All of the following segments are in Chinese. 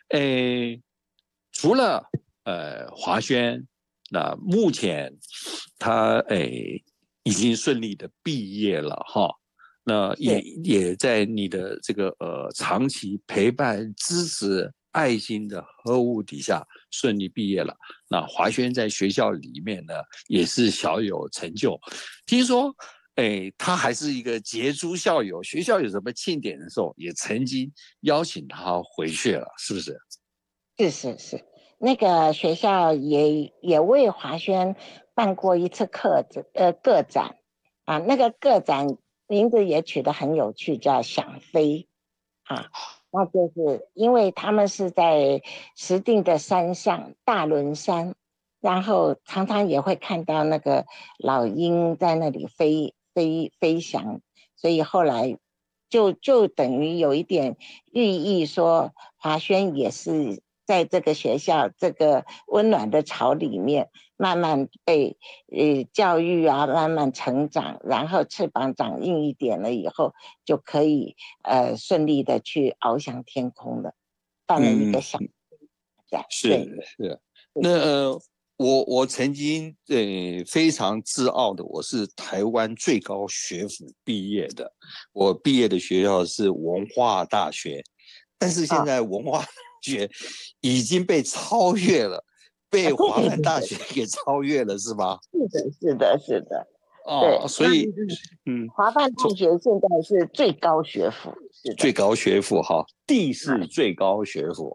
诶，除了华轩，那目前他已经顺利的毕业了哈，那也在你的这个长期陪伴、支持、爱心的呵护底下顺利毕业了。那华轩在学校里面呢，也是小有成就。听说，他还是一个杰出校友，学校有什么庆典的时候，也曾经邀请他回去了，是不是？ 是，那个学校也为华轩办过一次个展啊，那个个展名字也取得很有趣，叫想飞啊。那就是因为他们是在石碇的山上大轮山，然后常常也会看到那个老鹰在那里飞翔，所以后来就等于有一点寓意说，华轩也是在这个学校这个温暖的巢里面，慢慢被教育啊，慢慢成长，然后翅膀长硬一点了以后，就可以顺利的去翱翔天空了，办了一个小展。 是对， 是。那我曾经非常自傲的，我是台湾最高学府毕业的，我毕业的学校是文化大学，但是现在文化大学已经被超越了，被华梵大学给超越了，是吧？ 是的，对， 所以华梵大学现在是最高学府，是的， 最高学府哈，地是最高学府，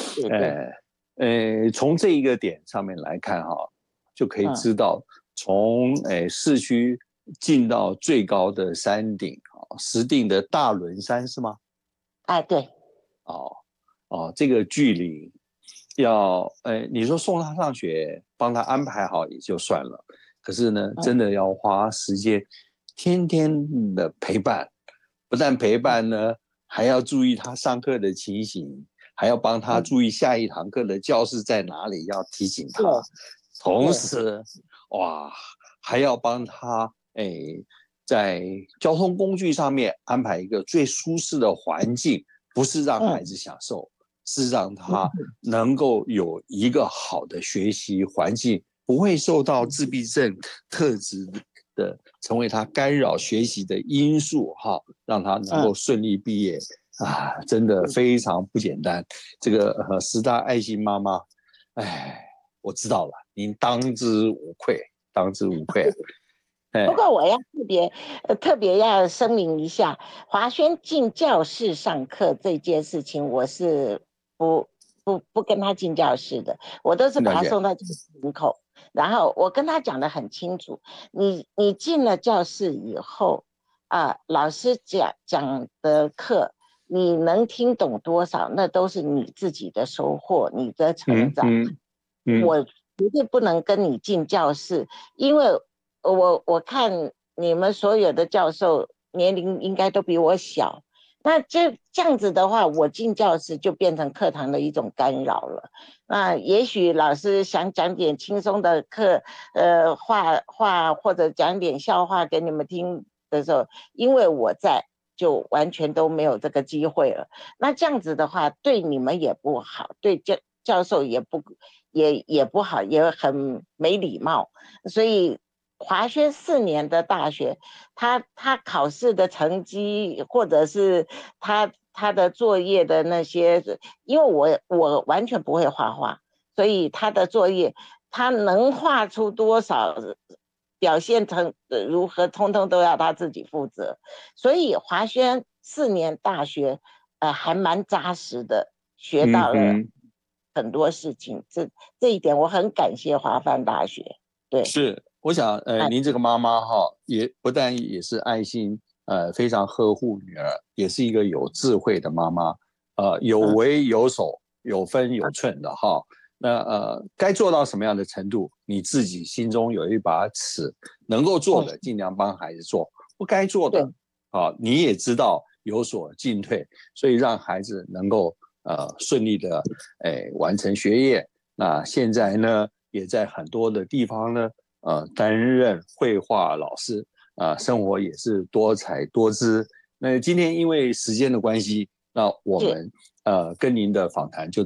从这一个点上面来看哈，就可以知道从市区进到最高的山顶石碇的大轮山是吗？ 对， 这个距离要你说送他上学，帮他安排好也就算了，可是呢，真的要花时间，天天的陪伴，不但陪伴呢，还要注意他上课的情形，还要帮他注意下一堂课的教室在哪里，要提醒他，同时哇，还要帮他在交通工具上面安排一个最舒适的环境，不是让孩子享受，是让他能够有一个好的学习环境，不会受到自闭症特质的成为他干扰学习的因素哈，让他能够顺利毕业真的非常不简单。这个师大爱心妈妈，我知道了，您当之无愧，当之无愧。 不过我要特别要声明一下，华轩进教室上课这件事情，我是不跟他进教室的，我都是把他送到教室门口，然后我跟他讲得很清楚，你进了教室以后老师讲的课，你能听懂多少，那都是你自己的收获，你的成长。我绝对不能跟你进教室，因为我看你们所有的教授年龄应该都比我小，那这样子的话，我进教室就变成课堂的一种干扰了。那也许老师想讲点轻松的课，话或者讲点笑话给你们听的时候，因为我在，就完全都没有这个机会了。那这样子的话，对你们也不好，对教授也不好，也很没礼貌。所以华轩4年的大学，他考试的成绩，或者是他的作业的那些，因为我完全不会画画，所以他的作业他能画出多少，表现成如何，通通都要他自己负责。所以华轩4年大学，还蛮扎实的，学到了很多事情。这一点我很感谢华梵大学。对， 是，我想，您这个妈妈哈，也不但也是爱心，非常呵护女儿，也是一个有智慧的妈妈，有为有守，有分有寸的哈。那该做到什么样的程度，你自己心中有一把尺，能够做的尽量帮孩子做，不该做的你也知道有所进退，所以让孩子能够顺利的完成学业。那现在呢？也在很多的地方呢，担任绘画老师，生活也是多彩多姿。那今天因为时间的关系，那我们跟您的访谈就